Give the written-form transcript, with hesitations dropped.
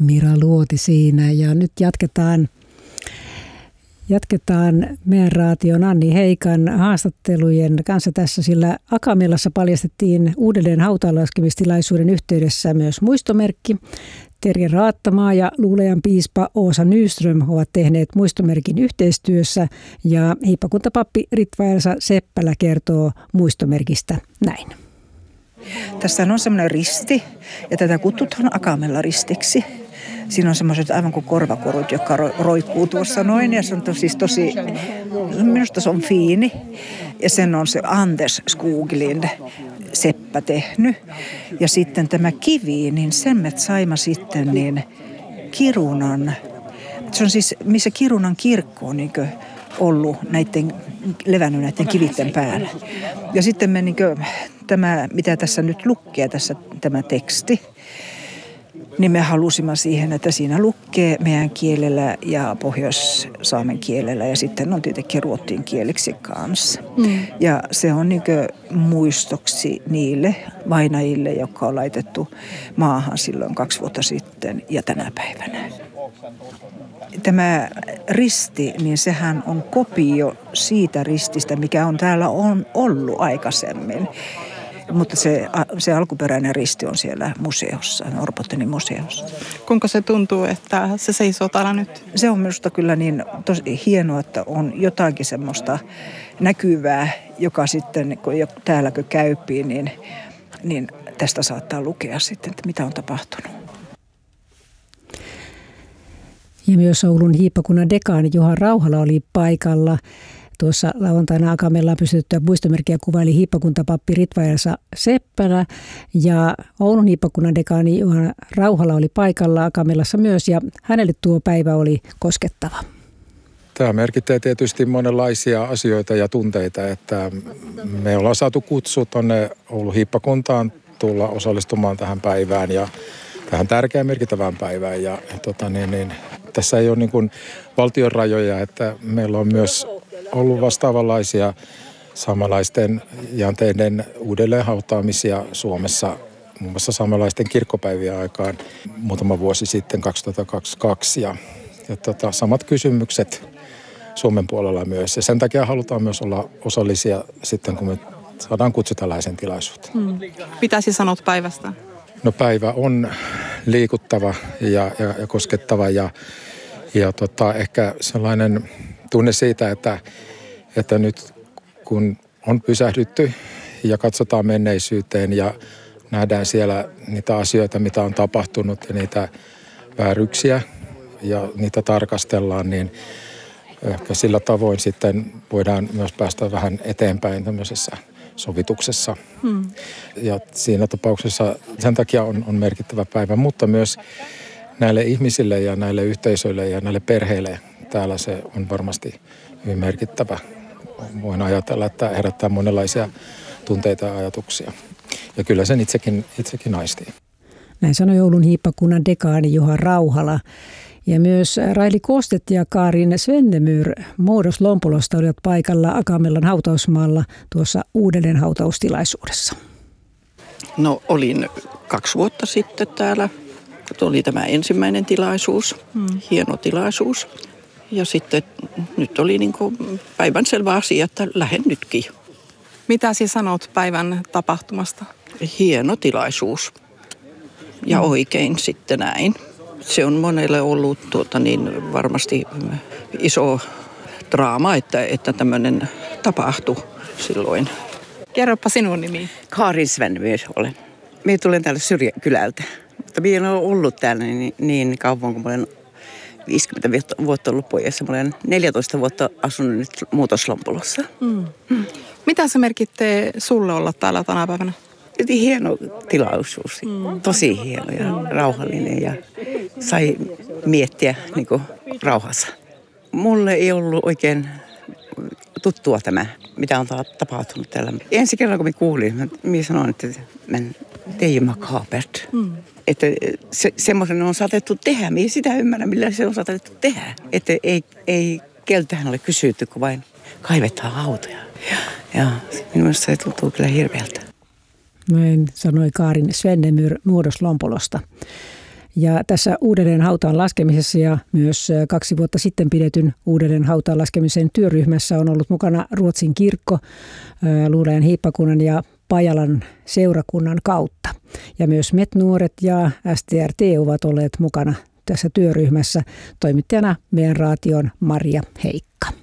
Mira Luoti siinä ja nyt jatketaan meidän raation Anni Heikan haastattelujen kanssa tässä, sillä Akamelassa paljastettiin uudelleen hautaanlaskemistilaisuuden yhteydessä myös muistomerkki. Terje Raattamaa ja Luulejan piispa Åsa Nyström ovat tehneet muistomerkin yhteistyössä ja hiippakuntapappi Ritva Elsa Seppälä kertoo muistomerkistä näin. Tässä on semmoinen risti ja tätä kutsutaan Akamella ristiksi. Siinä on semmoiset aivan kuin korvakorut, jotka roikkuu tuossa noin ja se on tosi, minusta se on fiini. Ja sen on se Anders Skoglind Seppä tehnyt. Ja sitten tämä kivi, niin sen me saimme sitten niin Kirunan, se on siis missä Kirunan kirkko on niin ollut levännyt näiden kivitten päällä. Ja sitten me tämä, mitä tässä nyt lukee, tämä teksti, niin me halusimme siihen, että siinä lukee meidän kielellä ja pohjois-saamen kielellä ja sitten on tietenkin ruotsin kieliksi kanssa. Ja se on muistoksi niille vainajille, jotka on laitettu maahan silloin 2 vuotta sitten ja tänä päivänä. Tämä risti, niin sehän on kopio siitä rististä, mikä on täällä ollut aikaisemmin. Mutta se alkuperäinen risti on siellä museossa, Orpottenin museossa. Kuinka se tuntuu, että se seisoo täällä nyt? Se on minusta kyllä niin tosi hienoa, että on jotakin semmoista näkyvää, joka sitten, kun täällä käypii, niin tästä saattaa lukea sitten, että mitä on tapahtunut. Ja myös Oulun hiippakunnan dekaani Juha Rauhala oli paikalla. Tuossa lauantaina Akamellaan pystyttyä muistomerkkiä kuvaili hiippakuntapappi Ritva Elsa Seppälä ja Oulun hiippakunnan dekaani Juha Rauhala oli paikalla Akamellassa myös ja hänelle tuo päivä oli koskettava. Tämä merkitsee tietysti monenlaisia asioita ja tunteita, että me ollaan saatu kutsu tuonne Oulun hiippakuntaan tulla osallistumaan tähän päivään ja tähän tärkeään merkittävään päivään ja tässä ei ole niin kuin valtion rajoja, että meillä on myös ollut vastaavanlaisia saamelaisten janteiden uudelleenhautaamisia Suomessa, muun muassa saamelaisten kirkkopäivien aikaan muutama vuosi sitten 2022 ja samat kysymykset Suomen puolella myös. Ja sen takia halutaan myös olla osallisia sitten, kun me saadaan kutsu tällaisen tilaisuuteen. Mitä sinä sanot päivästä? No päivä on liikuttava ja koskettava ja ehkä sellainen tunne siitä, että nyt kun on pysähdytty ja katsotaan menneisyyteen ja nähdään siellä niitä asioita, mitä on tapahtunut ja niitä vääryksiä ja niitä tarkastellaan, niin ehkä sillä tavoin sitten voidaan myös päästä vähän eteenpäin tämmöisessä sovituksessa. Ja siinä tapauksessa sen takia on merkittävä päivä, mutta myös näille ihmisille ja näille yhteisöille ja näille perheille täällä se on varmasti hyvin merkittävä. Voin ajatella, että herättää monenlaisia tunteita ja ajatuksia. Ja kyllä sen itsekin aistii. Näin sanoi Oulun hiippakunnan dekaani Juha Rauhala. Ja myös Raili Kostet ja Kaarin Svennemyr Muodoslompolosta olivat paikalla Akamellan hautausmaalla tuossa uudelleen hautaustilaisuudessa. No olin 2 vuotta sitten täällä. Oli tämä ensimmäinen tilaisuus, hieno tilaisuus. Ja sitten nyt oli niin kuin päivänselvä asia, että lähden nytkin. Mitä sinä sanot päivän tapahtumasta? Hieno tilaisuus ja oikein sitten näin. Se on monelle ollut varmasti iso draama, että tämmöinen tapahtui silloin. Kerropa sinun nimi. Kaarin Svennemyr olen. Minä tulen täältä syrjäkylältä, mutta minä olen ollut täällä niin kauan, kun olen 50 vuotta ollut pojassa. Mä olen 14 vuotta asunut nyt Muodoslompolossa. Mitä se merkittää sulle olla täällä tänä päivänä? Hieno tilaisuus. Tosi hieno ja rauhallinen ja sai miettiä niin kuin rauhassa. Mulle ei ollut oikein tuttua tämä, mitä on tapahtunut täällä. Ensi kerran kun minä kuulin, minä sanoin, että det är ju makabert. Että semmoisen on saatettu tehdä. Minä sitä ymmärrän, millä se on saatettu tehdä. Että ei keltähän ole kysytty, kun vain kaivetaan hautoja. Ja minusta se tuntuu kyllä hirveältä. Näin sanoi Kaarin Svennemyr Muodoslompolosta. Ja tässä uudelleen hautaan laskemisessa ja myös 2 vuotta sitten pidetyn uudelleen hautaan laskemisen työryhmässä on ollut mukana Ruotsin kirkko, Luulajan hiippakunnan ja Pajalan seurakunnan kautta. Ja myös MET-nuoret ja STRT ovat olleet mukana tässä työryhmässä. Toimittajana meidän raation Marja Heikka.